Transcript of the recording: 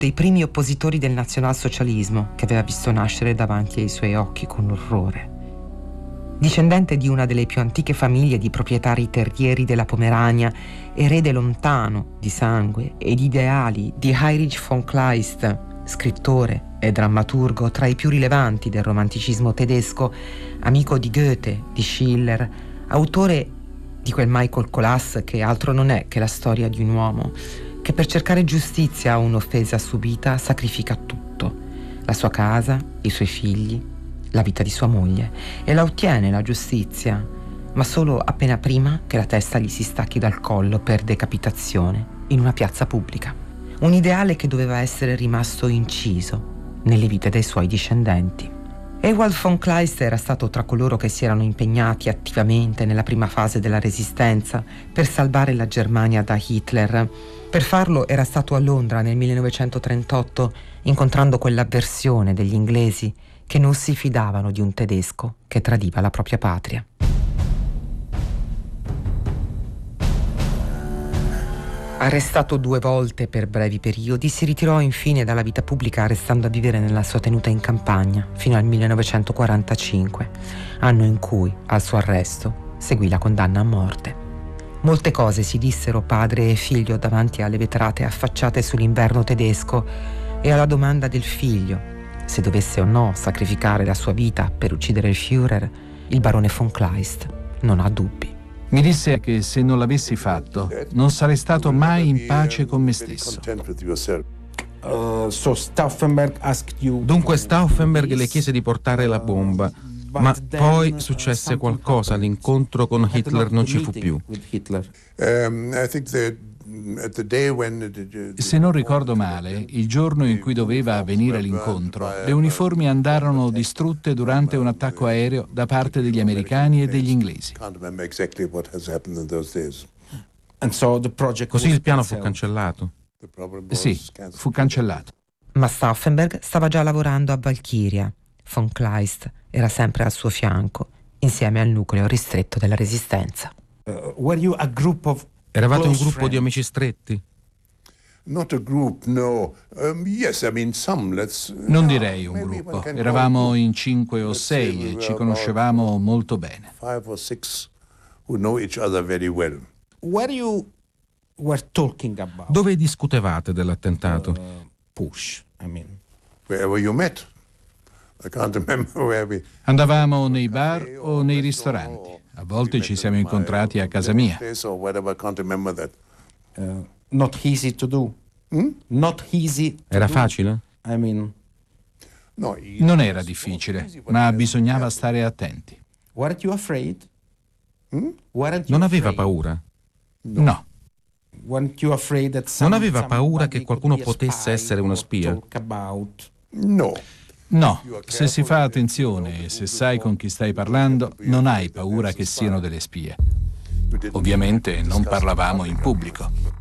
dei primi oppositori del nazionalsocialismo che aveva visto nascere davanti ai suoi occhi con orrore. Discendente di una delle più antiche famiglie di proprietari terrieri della Pomerania, erede lontano di sangue e di ideali di Heinrich von Kleist, scrittore e drammaturgo tra i più rilevanti del romanticismo tedesco, amico di Goethe, di Schiller, autore di quel Michael Colas che altro non è che la storia di un uomo che per cercare giustizia a un'offesa subita sacrifica tutto, la sua casa, i suoi figli, la vita di sua moglie, e la ottiene la giustizia, ma solo appena prima che la testa gli si stacchi dal collo per decapitazione in una piazza pubblica. Un ideale che doveva essere rimasto inciso nelle vite dei suoi discendenti. Ewald von Kleist era stato tra coloro che si erano impegnati attivamente nella prima fase della Resistenza per salvare la Germania da Hitler. Per farlo era stato a Londra nel 1938, incontrando quell'avversione degli inglesi che non si fidavano di un tedesco che tradiva la propria patria. Arrestato 2 volte per brevi periodi, si ritirò infine dalla vita pubblica restando a vivere nella sua tenuta in campagna fino al 1945, anno in cui, al suo arresto, seguì la condanna a morte. Molte cose si dissero padre e figlio davanti alle vetrate affacciate sull'inverno tedesco e alla domanda del figlio se dovesse o no sacrificare la sua vita per uccidere il Führer. Il barone von Kleist non ha dubbi. Mi disse che se non l'avessi fatto non sarei stato mai in pace con me stesso. Dunque Stauffenberg le chiese di portare la bomba, ma poi successe qualcosa, l'incontro con Hitler non ci fu più. Se non ricordo male, il giorno in cui doveva avvenire l'incontro, le uniformi andarono distrutte durante un attacco aereo da parte degli americani e degli inglesi. Così il piano fu cancellato? Sì, fu cancellato. Ma Stauffenberg stava già lavorando a Valchiria. Von Kleist era sempre al suo fianco, insieme al nucleo ristretto della Resistenza. Eravate un gruppo di amici stretti? Non direi un gruppo. Eravamo in 5 o 6 e ci conoscevamo molto bene. Dove discutevate dell'attentato? Andavamo nei bar o nei ristoranti. A volte ci siamo incontrati a casa mia. Era facile? Non era difficile, ma bisognava stare attenti. Non aveva paura? No. Non aveva paura che qualcuno potesse essere uno spia? No. No, se si fa attenzione e se sai con chi stai parlando, non hai paura che siano delle spie. Ovviamente non parlavamo in pubblico.